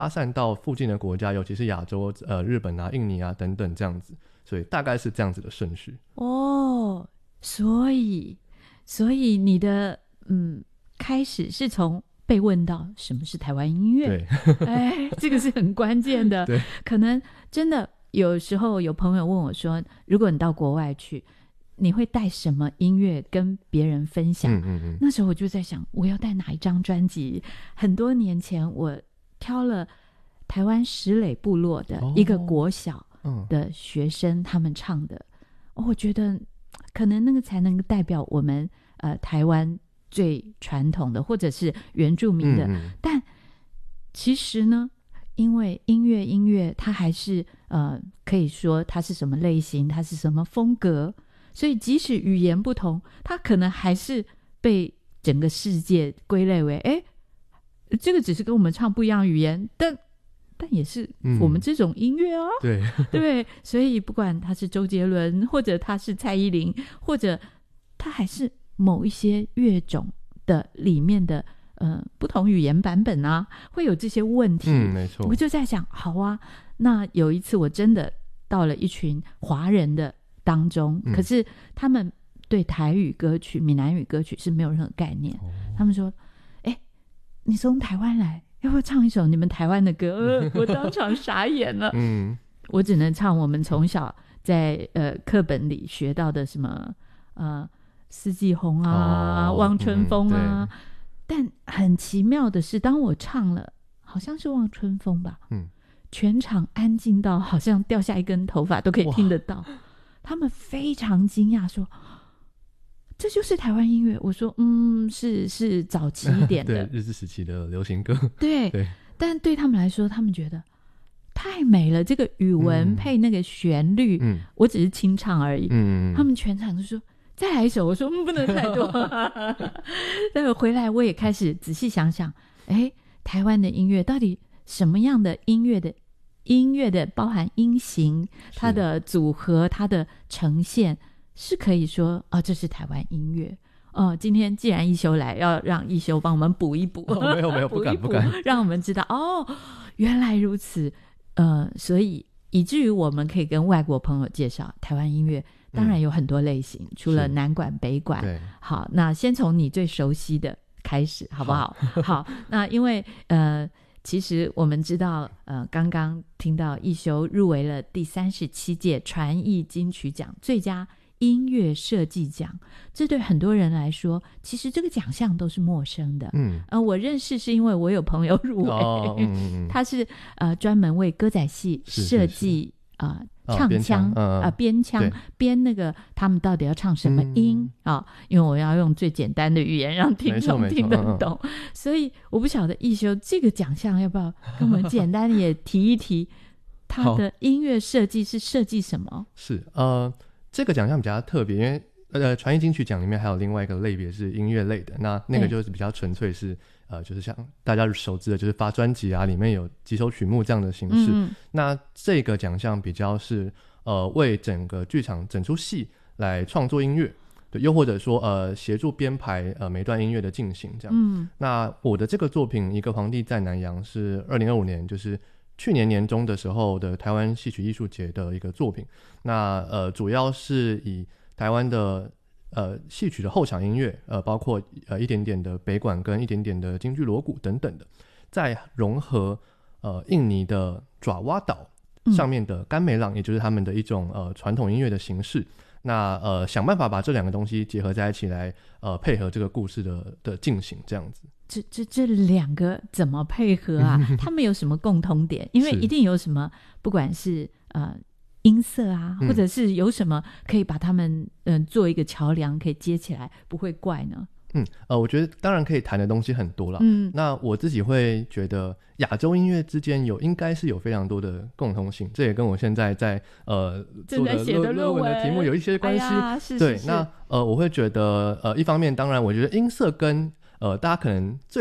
发散到附近的国家，尤其是亚洲，日本啊、印尼啊等等这样子，所以大概是这样子的顺序。 哦，所以你的开始是从被问到什么是台湾音乐， 对， 哎，这个是很关键的。 对， 可能真的有时候有朋友问我说，如果你到国外去，你会带什么音乐跟别人分享？那时候我就在想，我要带哪一张专辑？很多年前我挑了台湾石垒部落的一个国小的学生他们唱的，我觉得可能那个才能代表我们台湾最传统的或者是原住民的。但其实呢，因为音乐它还是可以说它是什么类型，它是什么风格，所以即使语言不同，它可能还是被整个世界归类为这个只是跟我们唱不一样语言，但也是我们这种音乐啊。 对对，所以不管他是周杰伦，或者他是蔡依林，或者他还是某一些乐种的里面的不同语言版本啊，会有这些问题。 没错。 我就在想，好啊，那有一次我真的到了一群华人的当中，可是他们对台语歌曲、闽南语歌曲是没有任何概念。他们说你从台湾来，要不要唱一首你们台湾的歌？我当场傻眼了。我只能唱我们从小在课本里学到的什么四季红啊、望春风啊。但很奇妙的是，当我唱了好像是望春风吧，全场安静到好像掉下一根头发都可以听得到。他们非常惊讶说，这就是台湾音乐。我说是早期一点的对，日治时期的流行歌。 对，但对他们来说，他们觉得太美了，这个语文配那个旋律，我只是清唱而已。他们全场就说再来一首。我说不能太多。待会回来我也开始仔细想想，台湾的音乐到底什么样的音乐的包含音型，它的组合，它的呈现是可以说这是台湾音乐。今天既然一休来，要让一休帮我们补一补。 没有不敢让我们知道原来如此。所以以至于我们可以跟外国朋友介绍台湾音乐，当然有很多类型，除了南管北管。好，那先从你最熟悉的开始好不好？好，那因为其实我们知道刚刚听到一休入围了第37届传艺金曲奖最佳音乐设计奖，这对很多人来说其实这个奖项都是陌生的。我认识是因为我有朋友入围。他是专门为歌仔戏设计唱腔编腔编那个他们到底要唱什么音因为我要用最简单的语言让听众听得懂。所以我不晓得一休这个奖项要不要跟我们简单也提一提他的音乐设计是设计什么？ 是这个奖项比较特别，因为传艺金曲奖里面还有另外一个类别是音乐类的，那个就是比较纯粹是就是像大家熟知的就是发专辑里面有几首曲目这样的形式。那这个奖项比较是为整个剧场整出戏来创作音乐，对，又或者说协助编排每段音乐的进行这样。那我的这个作品《一个皇帝在南洋》是2025年就是去年年中的时候的台湾戏曲艺术节的一个作品。那主要是以台湾的戏曲的后场音乐包括一点点的北管跟一点点的京剧锣鼓等等的，再融合印尼的爪哇岛上面的甘美朗，也就是他们的一种传统音乐的形式。那想办法把这两个东西结合在一起来配合这个故事的进行这样子。 这两个怎么配合啊？他们有什么共通点？因为一定有什么，不管是音色啊，或者是有什么可以把他们做一个桥梁，可以接起来，不会怪呢？ 我觉得当然可以谈的东西很多了。那我自己会觉得亚洲音乐之间应该是有非常多的共通性，这也跟我现在在正在写的论文的题目有一些关系。对，那我会觉得一方面当然我觉得音色跟大家可能最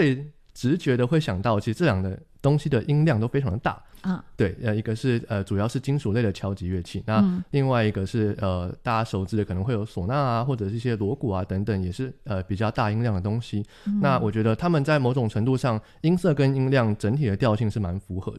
直觉的会想到，其实这两个东西的音量都非常的大。对，一个是主要是金属类的敲击乐器，那另外一个是大家熟知的可能会有唢呐啊，或者是一些锣鼓啊等等，也是比较大音量的东西。那我觉得他们在某种程度上音色跟音量整体的调性是蛮符合